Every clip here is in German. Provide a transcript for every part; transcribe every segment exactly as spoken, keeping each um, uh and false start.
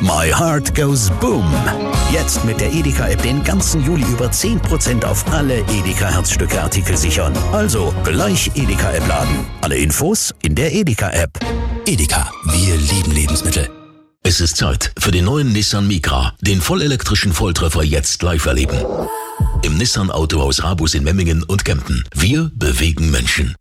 My Heart Goes Boom. Jetzt mit der Edeka-App den ganzen Juli über zehn Prozent auf alle Edeka-Herzstücke-Artikel sichern. Also gleich Edeka-App laden. Alle Infos in der Edeka-App. Edeka, wir lieben Lebensmittel. Es ist Zeit für den neuen Nissan Micra, den vollelektrischen Volltreffer jetzt live erleben. Im Nissan Autohaus Rabus in Memmingen und Kempten. Wir bewegen Menschen.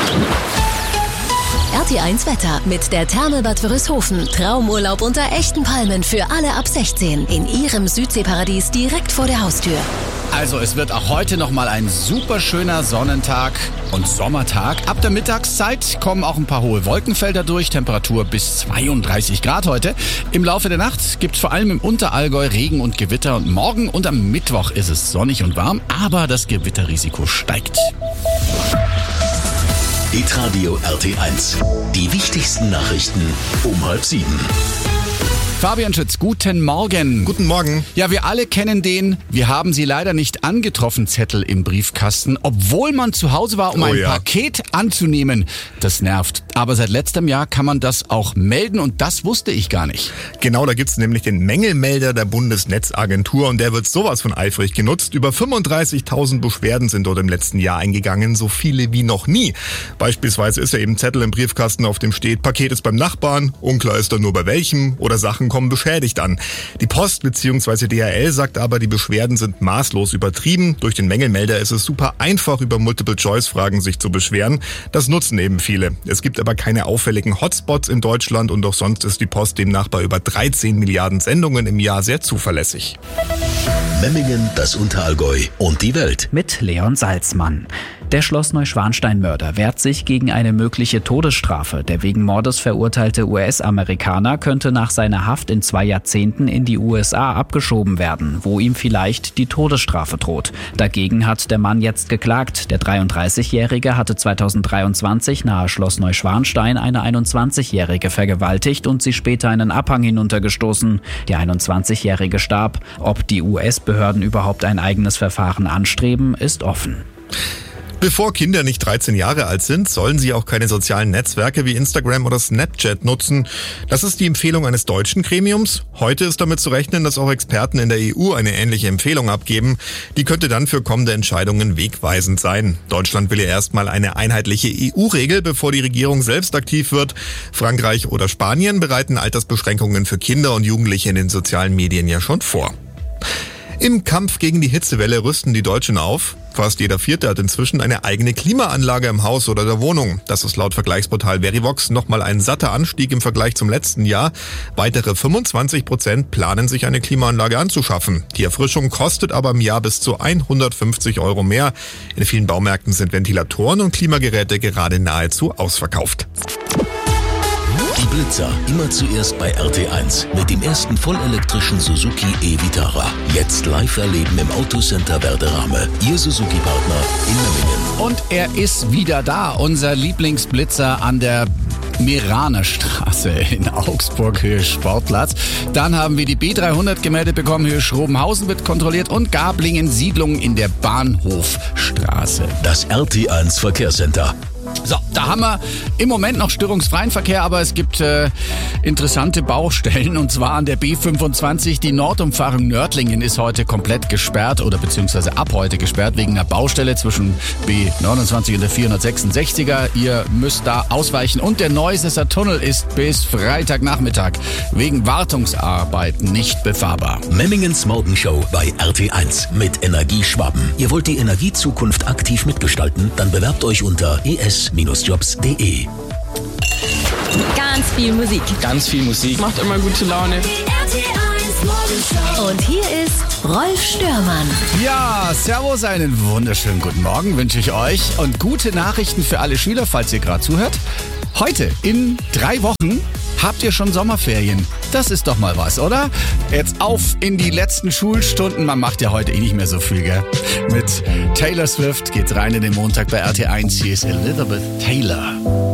R T eins Wetter mit der Therme Bad Wörishofen. Traumurlaub unter echten Palmen für alle ab sechzehn. In Ihrem Südseeparadies direkt vor der Haustür. Also es wird auch heute nochmal ein super schöner Sonnentag und Sommertag. Ab der Mittagszeit kommen auch ein paar hohe Wolkenfelder durch. Temperatur bis zweiunddreißig Grad heute. Im Laufe der Nacht gibt es vor allem im Unterallgäu Regen und Gewitter. Und morgen und am Mittwoch ist es sonnig und warm. Aber das Gewitterrisiko steigt. Hitradio R T eins. Die wichtigsten Nachrichten um halb sieben. Fabian Schütz, guten Morgen. Guten Morgen. Ja, wir alle kennen den "Wir haben Sie leider nicht angetroffen" Zettel im Briefkasten, obwohl man zu Hause war, um Oh ein ja. Paket anzunehmen. Das nervt. Aber seit letztem Jahr kann man das auch melden und das wusste ich gar nicht. Genau, da gibt's nämlich den Mängelmelder der Bundesnetzagentur und der wird sowas von eifrig genutzt. Über fünfunddreißigtausend Beschwerden sind dort im letzten Jahr eingegangen, so viele wie noch nie. Beispielsweise ist ja eben ein Zettel im Briefkasten, auf dem steht: Paket ist beim Nachbarn, unklar ist dann nur bei welchem, oder Sachen kommen beschädigt an. Die Post bzw. D H L sagt aber, die Beschwerden sind maßlos übertrieben. Durch den Mängelmelder ist es super einfach, über Multiple-Choice-Fragen sich zu beschweren. Das nutzen eben viele. Es gibt aber keine auffälligen Hotspots in Deutschland und auch sonst ist die Post demnach bei über dreizehn Milliarden Sendungen im Jahr sehr zuverlässig. Memmingen, das Unterallgäu und die Welt. Mit Leon Salzmann. Der Schloss-Neuschwanstein-Mörder wehrt sich gegen eine mögliche Todesstrafe. Der wegen Mordes verurteilte U S-Amerikaner könnte nach seiner Haft in zwei Jahrzehnten in die U S A abgeschoben werden, wo ihm vielleicht die Todesstrafe droht. Dagegen hat der Mann jetzt geklagt. Der dreiunddreißigjährige hatte zweitausenddreiundzwanzig nahe Schloss Neuschwanstein eine einundzwanzigjährige vergewaltigt und sie später einen Abhang hinuntergestoßen. Die einundzwanzigjährige starb. Ob die U S-Behörden überhaupt ein eigenes Verfahren anstreben, ist offen. Bevor Kinder nicht dreizehn Jahre alt sind, sollen sie auch keine sozialen Netzwerke wie Instagram oder Snapchat nutzen. Das ist die Empfehlung eines deutschen Gremiums. Heute ist damit zu rechnen, dass auch Experten in der E U eine ähnliche Empfehlung abgeben. Die könnte dann für kommende Entscheidungen wegweisend sein. Deutschland will ja erstmal eine einheitliche E U-Regel, bevor die Regierung selbst aktiv wird. Frankreich oder Spanien bereiten Altersbeschränkungen für Kinder und Jugendliche in den sozialen Medien ja schon vor. Im Kampf gegen die Hitzewelle rüsten die Deutschen auf. Fast jeder Vierte hat inzwischen eine eigene Klimaanlage im Haus oder der Wohnung. Das ist laut Vergleichsportal Verivox nochmal ein satter Anstieg im Vergleich zum letzten Jahr. Weitere fünfundzwanzig Prozent planen sich eine Klimaanlage anzuschaffen. Die Erfrischung kostet aber im Jahr bis zu hundertfünfzig Euro mehr. In vielen Baumärkten sind Ventilatoren und Klimageräte gerade nahezu ausverkauft. Die Blitzer immer zuerst bei R T eins mit dem ersten vollelektrischen Suzuki e-Vitara. Jetzt live erleben im Autocenter Werderame. Ihr Suzuki-Partner in Memmingen. Und er ist wieder da, unser Lieblingsblitzer an der Meranerstraße in Augsburg, Höhe Sportplatz. Dann haben wir die B dreihundert gemeldet bekommen, Höhe Schrobenhausen wird kontrolliert und Gablingen Siedlung in der Bahnhofstraße. Das R T eins Verkehrscenter. So, da haben wir im Moment noch störungsfreien Verkehr, aber es gibt äh, interessante Baustellen und zwar an der B fünfundzwanzig. Die Nordumfahrung Nördlingen ist heute komplett gesperrt oder beziehungsweise ab heute gesperrt wegen einer Baustelle zwischen B neunundzwanzig und der vierhundertsechsundsechziger. Ihr müsst da ausweichen und der Neusesser Tunnel ist bis Freitagnachmittag wegen Wartungsarbeiten nicht befahrbar. Memmingens Morgenshow bei R T eins mit Energie Schwaben. Ihr wollt die Energiezukunft aktiv mitgestalten? Dann bewerbt euch unter e s jobs punkt de. Ganz viel Musik. Ganz viel Musik. Macht immer gute Laune. Und hier ist Rolf Störmann. Ja, servus, einen wunderschönen guten Morgen wünsche ich euch und gute Nachrichten für alle Schüler, falls ihr gerade zuhört. Heute, in drei Wochen, habt ihr schon Sommerferien. Das ist doch mal was, oder? Jetzt auf in die letzten Schulstunden. Man macht ja heute eh nicht mehr so viel, gell? Mit Taylor Swift geht's rein in den Montag bei R T eins. Hier ist Elizabeth Taylor.